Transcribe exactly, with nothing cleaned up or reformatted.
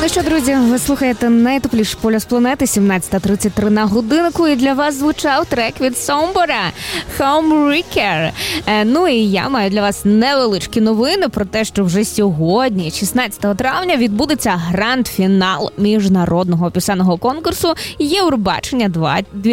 Ну що, друзі, ви слухаєте найтепліший полюс планети, сімнадцята тридцять три на годиннику, і для вас звучав трек від Сомбора «Homewrecker». Е, ну і я маю для вас невеличкі новини про те, що вже сьогодні, шістнадцятого травня, відбудеться гранд-фінал міжнародного пісенного конкурсу «Євробачення двадцять